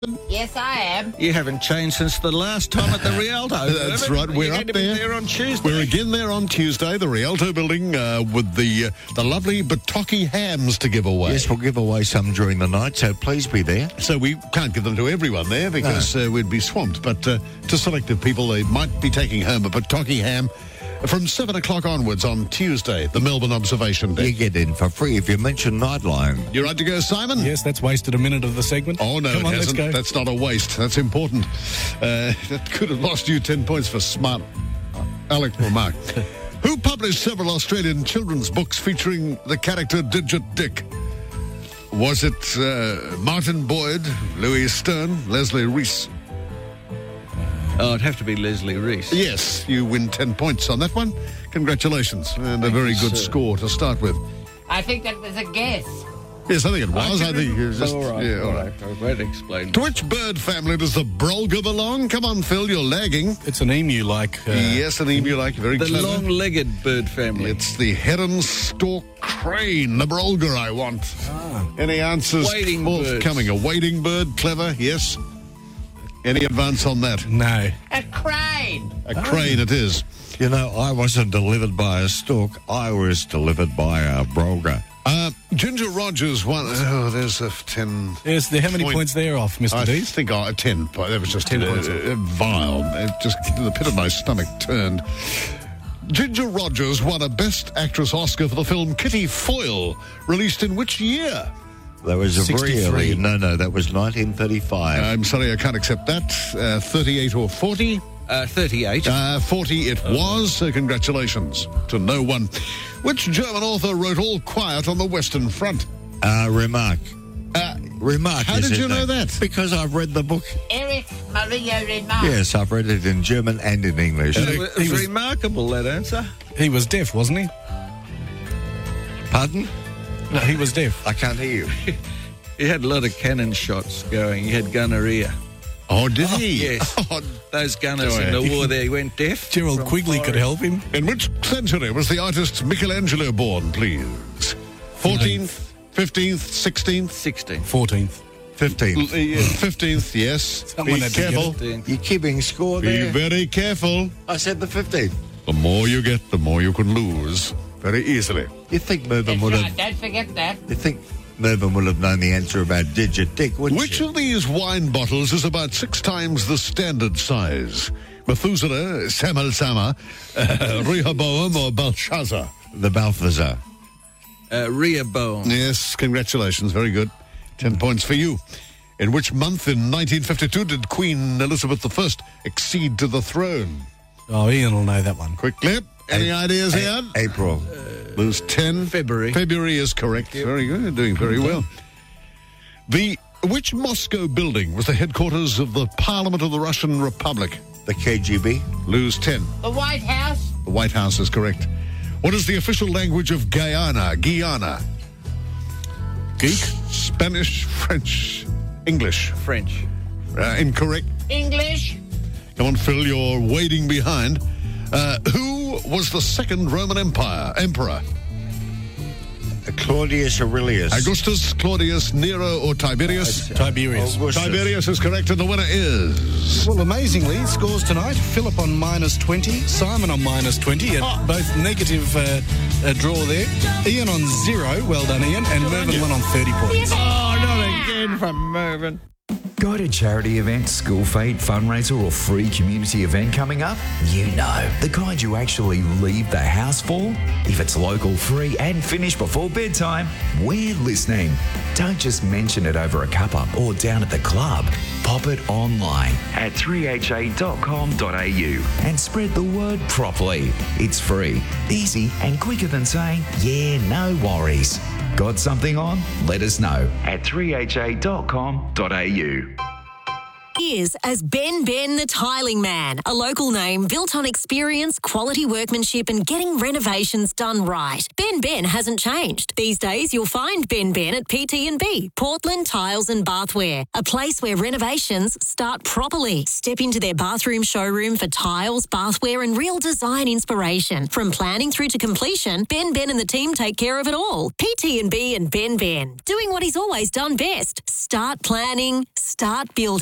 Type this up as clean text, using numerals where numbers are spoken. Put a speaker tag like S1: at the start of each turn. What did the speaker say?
S1: Yes, I am.
S2: You haven't changed since the last time at the Rialto.
S3: That's right. We're up there.
S2: There on Tuesday.
S3: We're again there on Tuesday, the Rialto building, with the lovely Bataki hams to give away.
S4: Yes, we'll give away some during the night, so please be there.
S3: So we can't give them to everyone there because we'd be swamped. But to selective people, they might be taking home a Bataki ham from 7 o'clock onwards on Tuesday, the Melbourne Observation Day.
S4: You get in for free if you mention Nightline.
S3: You right to go, Simon?
S5: Yes, that's wasted a minute of the segment.
S3: Oh, no,
S5: Come on,
S3: it hasn't.
S5: let's go.
S3: That's not a waste. That's important. That could have lost you 10 points for smart Alec remark. Who published several Australian children's books featuring the character Digit Dick? Was it Martin Boyd, Louis Stern, Leslie Reese?
S2: Oh, it'd have to be Leslie Reese.
S3: Yes, you win 10 points on that one. Congratulations. And a very good score to start with.
S1: I think that was a guess.
S3: Yes, I think it was. I think it was just...
S2: All right,
S3: yeah,
S2: all right. I won't explain.
S3: To which bird family does the brolga belong? Come on, Phil, you're lagging.
S5: It's an emu-like...
S3: Yes, an emu-like, very
S2: The
S3: clever.
S2: long-legged bird family.
S3: It's the heron stalk crane, the brolga I want. Any answers
S2: Wading
S3: forthcoming? A wading bird, clever, yes. Any advance on that?
S5: No.
S1: A crane.
S3: A crane it is.
S4: You know, I wasn't delivered by a stork. I was delivered by a broga.
S3: Ginger Rogers won. Oh, there's a 10.
S5: Yes, how many points there off, Mr.
S3: I
S5: Dees?
S3: think 10. That was just
S5: 10 points.
S3: vile. It just the pit of my stomach turned. Ginger Rogers won a Best Actress Oscar for the film Kitty Foyle, released in which year?
S4: That was a
S5: 63.
S4: really... No, that was 1935.
S3: I'm sorry, I can't accept that. 38 or 40?
S2: 38.
S3: 40 it was. So congratulations to no one. Which German author wrote All Quiet on the Western Front?
S4: Remark. Remark.
S3: How
S4: is
S3: did
S4: his
S3: you know
S4: name.
S3: that?
S4: Because I've read the book.
S1: Eric Maria Remarque.
S4: Yes, I've read it in German and in English.
S2: It was remarkable, that answer.
S5: He was deaf, wasn't he?
S4: Pardon?
S5: No, he was deaf.
S4: I can't hear you.
S2: He had a lot of cannon shots going. He had gonorrhea.
S3: Oh, did he?
S2: Yes.
S3: Oh,
S2: Those gunners
S3: Oh,
S2: in
S3: yeah.
S2: the war there went deaf.
S5: Gerald
S2: From
S5: Quigley could help him.
S3: in which century was the artist Michelangelo born, please? 14th, 15th, 16th?
S2: 16.
S5: 14th.
S4: 15.
S3: 15th, yes.
S5: Someone
S3: Be
S5: had to get
S3: careful.
S2: 15.
S4: You're keeping score
S3: Be
S4: there?
S3: very careful.
S4: I said the 15th.
S3: The more you get, the more you can lose very easily.
S4: You think Mervyn
S1: That's
S4: would
S1: right,
S4: have...
S1: don't forget that.
S4: You think Mervyn would have known the answer about Digit Dick, wouldn't
S3: Which
S4: you?
S3: of these wine bottles is about 6 times the standard size? Methuselah, Samel Sama, Rehoboam, or Belshazzar?
S4: The Balthazar.
S2: Rehoboam.
S3: Yes, congratulations. Very good. 10 points for you. In which month in 1952 did Queen Elizabeth I accede to the throne?
S5: Oh, Ian will know that one.
S3: Quickly. Any ideas, Ian?
S4: April.
S3: Lose 10.
S2: February.
S3: February is correct. Very good. You're doing very well. Which Moscow building was the headquarters of the Parliament of the Russian Republic?
S4: The KGB.
S3: Lose 10.
S1: The White House.
S3: The White House is correct. What is the official language of Guyana?
S5: Geek?
S3: Spanish, French, English.
S2: French.
S3: Incorrect.
S1: English.
S3: Come on, Phil, you're wading behind. Who was the second Roman emperor?
S4: Claudius Aurelius.
S3: Augustus, Claudius, Nero, or Tiberius?
S5: Tiberius.
S4: Augustus.
S3: Tiberius is correct, and the winner is...
S5: Well, amazingly, scores tonight. Philip on -20, Simon on -20, both negative draw there. Ian on 0, well done, Ian, and Mervyn won on 30 points.
S2: Oh, not again from Mervyn.
S6: Got a charity event, school fete, fundraiser, or free community event coming up? You know, the kind you actually leave the house for? If it's local, free, and finished before bedtime, we're listening. Don't just mention it over a cuppa or down at the club. Pop it online at 3ha.com.au and spread the word properly. It's free, easy, and quicker than saying, yeah, no worries. Got something on? Let us know at 3ha.com.au.
S7: Years as Ben the Tiling Man, a local name built on experience, quality workmanship and getting renovations done right. Ben hasn't changed. These days you'll find Ben at PT&B, Portland Tiles and Bathware, a place where renovations start properly. Step into their bathroom showroom for tiles, bathware and real design inspiration. From planning through to completion, Ben and the team take care of it all. PT&B and Ben, doing what he's always done best. Start planning, start building.